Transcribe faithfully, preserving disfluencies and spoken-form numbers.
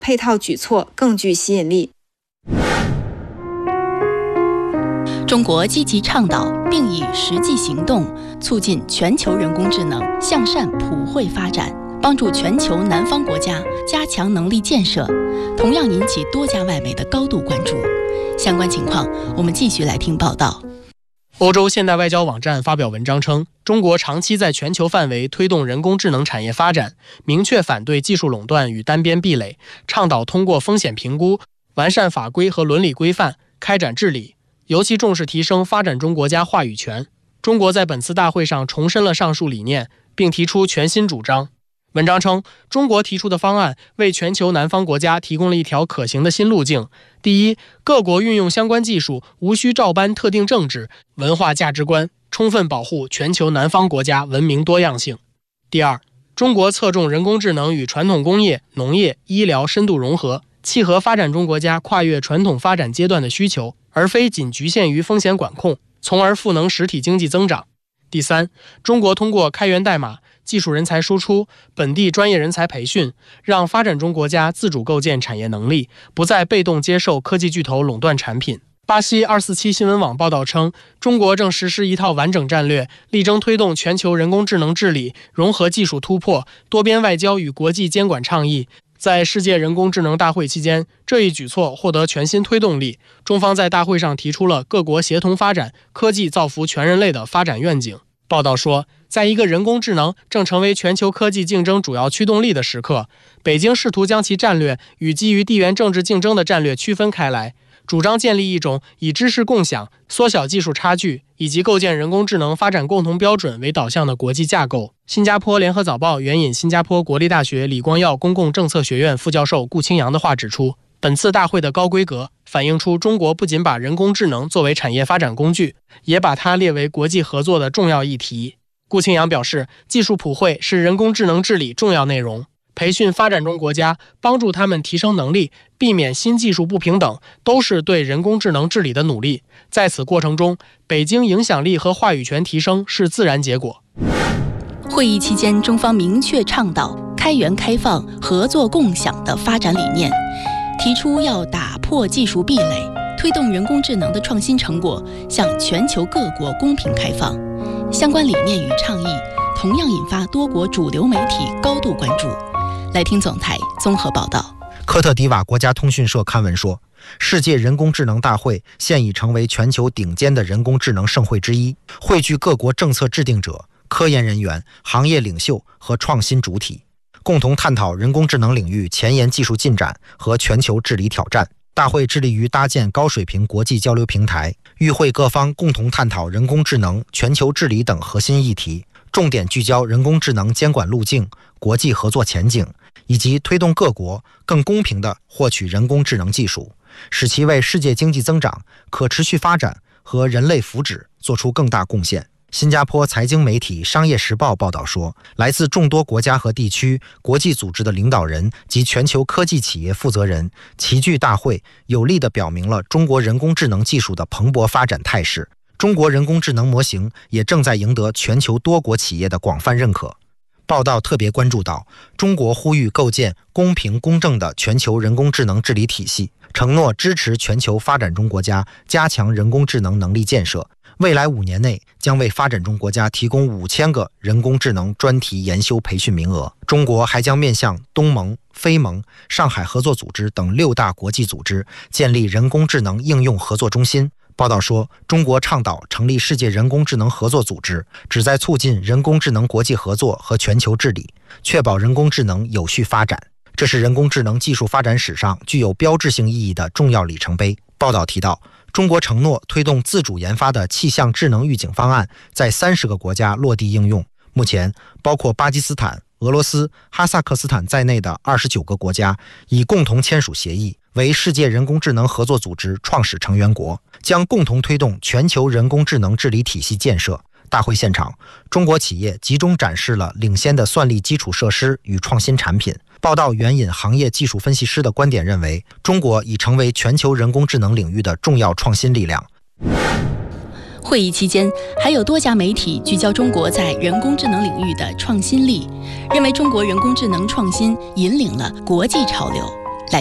配套举措更具吸引力。 中国积极倡导并以实际行动促进全球人工智能向善普惠发展，帮助全球南方国家加强能力建设，同样引起多家外媒的高度关注。相关情况，我们继续来听报道。 欧洲现代外交网站发表文章称，中国长期在全球范围推动人工智能产业发展，明确反对技术垄断与单边壁垒，倡导通过风险评估、完善法规和伦理规范开展治理，尤其重视提升发展中国家话语权。中国在本次大会上重申了上述理念，并提出全新主张。文章称，中国提出的方案为全球南方国家提供了一条可行的新路径。第一，各国运用相关技术无需照搬特定政治、文化价值观，充分保护全球南方国家文明多样性。第二，中国侧重人工智能与传统工业、农业、医疗深度融合，契合发展中国家跨越传统发展阶段的需求，而非仅局限于风险管控，从而赋能实体经济增长。第三，中国通过开源代码、技术人才输出、本地专业人才培训，让发展中国家自主构建产业能力，不再被动接受科技巨头垄断产品。巴西二四七新闻网报道称，中国正实施一套完整战略，力争推动全球人工智能治理，融合技术突破、多边外交与国际监管倡议。在世界人工智能大会期间，这一举措获得全新推动力。中方在大会上提出了各国协同发展、科技造福全人类的发展愿景。报道说，在一个人工智能正成为全球科技竞争主要驱动力的时刻，北京试图将其战略与基于地缘政治竞争的战略区分开来，主张建立一种以知识共享、缩小技术差距以及构建人工智能发展共同标准为导向的国际架构。新加坡联合早报援引新加坡国立大学李光耀公共政策学院副教授顾清扬的话指出，本次大会的高规格反映出中国不仅把人工智能作为产业发展工具，也把它列为国际合作的重要议题。顾清扬表示，技术普惠是人工智能治理重要内容，培训发展中国家，帮助他们提升能力，避免新技术不平等，都是对人工智能治理的努力。在此过程中，北京影响力和话语权提升是自然结果。 会议期间，中方明确倡导开源开放、合作共享的发展理念，提出要打破技术壁垒，推动人工智能的创新成果向全球各国公平开放。相关理念与倡议同样引发多国主流媒体高度关注。来听总台综合报道。 科特迪瓦国家通讯社刊文说，世界人工智能大会现已成为全球顶尖的人工智能盛会之一，汇聚各国政策制定者、科研人员、行业领袖和创新主体，共同探讨人工智能领域前沿技术进展和全球治理挑战。大会致力于搭建高水平国际交流平台，与会各方共同探讨人工智能、全球治理等核心议题，重点聚焦人工智能监管路径、国际合作前景，以及推动各国更公平地获取人工智能技术，使其为世界经济增长、可持续发展和人类福祉做出更大贡献。新加坡财经媒体《商业时报》报道说，来自众多国家和地区、国际组织的领导人及全球科技企业负责人齐聚大会，有力地表明了中国人工智能技术的蓬勃发展态势。中国人工智能模型也正在赢得全球多国企业的广泛认可。报道特别关注到，中国呼吁构建公平公正的全球人工智能治理体系，承诺支持全球发展中国家加强人工智能能力建设。未来五年内将为发展中国家提供五千个人工智能专题研修培训名额。中国还将面向东盟、非盟、上海合作组织等六大国际组织建立人工智能应用合作中心。报道说，中国倡导成立世界人工智能合作组织，旨在促进人工智能国际合作和全球治理，确保人工智能有序发展。这是人工智能技术发展史上具有标志性意义的重要里程碑。报道提到，中国承诺推动自主研发的气象智能预警方案在三十个国家落地应用。目前，包括巴基斯坦、俄罗斯、哈萨克斯坦在内的二十九个国家已共同签署协议，为世界人工智能合作组织创始成员国，将共同推动全球人工智能治理体系建设。大会现场，中国企业集中展示了领先的算力基础设施与创新产品。报道援引行业技术分析师的观点认为，中国已成为全球人工智能领域的重要创新力量。 会议期间，还有多家媒体聚焦中国在人工智能领域的创新力，认为中国人工智能创新引领了国际潮流。